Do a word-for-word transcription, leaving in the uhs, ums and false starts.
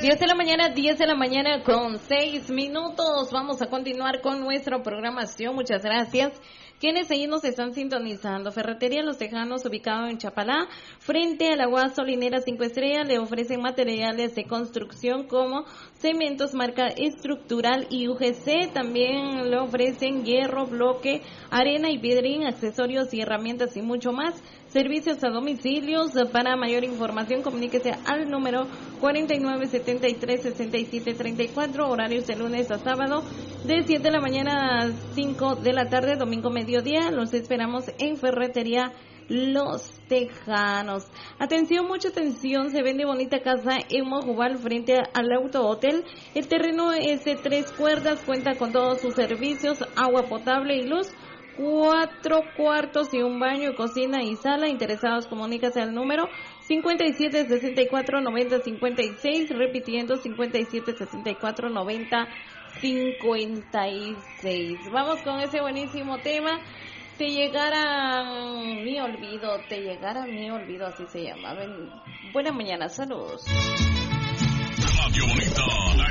diez de la mañana, diez de la mañana con seis minutos. Vamos a continuar con nuestra programación. Muchas gracias. Quienes ahí nos están sintonizando. Ferretería Los Tejanos, ubicado en Chapalá, frente a la gasolinera cinco Estrellas, le ofrecen materiales de construcción como cementos marca estructural y U G C. También le ofrecen hierro, bloque, arena y piedrín, accesorios y herramientas y mucho más. Servicios a domicilios. Para mayor información, comuníquese al número cuarenta y nueve, setenta y tres, sesenta y siete, treinta y cuatro, horarios de lunes a sábado, de siete de la mañana a cinco de la tarde, domingo mediodía. Los esperamos en Ferretería Los Tejanos. Atención, mucha atención, se vende bonita casa en Mojubal frente al Auto Hotel. El terreno es de tres cuerdas, cuenta con todos sus servicios, agua potable y luz. Cuatro cuartos y un baño, cocina y sala. Interesados, comunícase al número cincuenta y siete, sesenta y cuatro, noventa, cincuenta y seis, repitiendo cincuenta y siete, sesenta y cuatro, noventa, cincuenta y seis. Vamos con ese buenísimo tema. Te llegara mi olvido, te llegara mi olvido, así se llama. Ven, buena mañana, saludos. Radio Bonita,